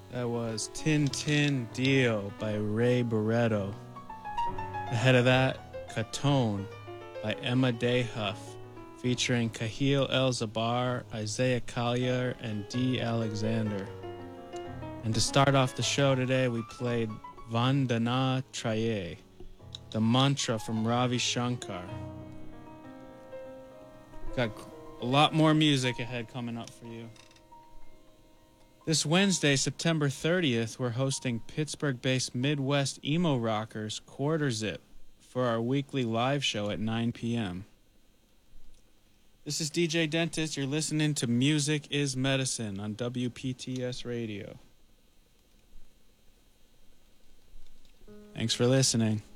That was Tin Tin Dio by Ray Barretto. Ahead of that, Catone by Emma Dayhuff, featuring Kahil El-Zabar, Isaiah Collier, and Dee Alexander. And to start off the show today, we played Vandana Traye, the mantra from Ravi Shankar. Got a lot more music ahead coming up for you. This Wednesday, September 30th, we're hosting Pittsburgh-based Midwest emo rockers Quarter Zip for our weekly live show at 9 p.m. This is DJ Dentist. You're listening to Music is Medicine on WPTS Radio. Thanks for listening.